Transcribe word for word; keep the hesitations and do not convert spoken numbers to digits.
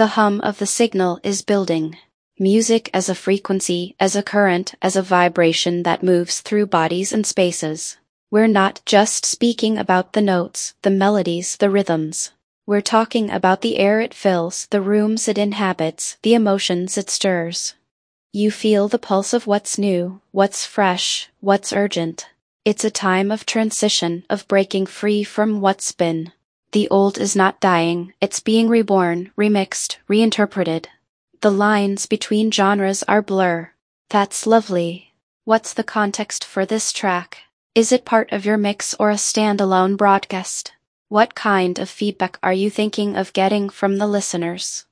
The hum of the signal is building. Music as a frequency, as a current, as a vibration that moves through bodies and spaces. We're not just speaking about the notes, the melodies, the rhythms. We're talking about the air it fills, the rooms it inhabits, the emotions it stirs. You feel the pulse of what's new, what's fresh, what's urgent. It's a time of transition, of breaking free from what's been. The old is not dying, it's being reborn, remixed, reinterpreted. The lines between genres are blur. That's lovely. What's the context for this track? Is it part of your mix or a standalone broadcast? What kind of feedback are you thinking of getting from the listeners?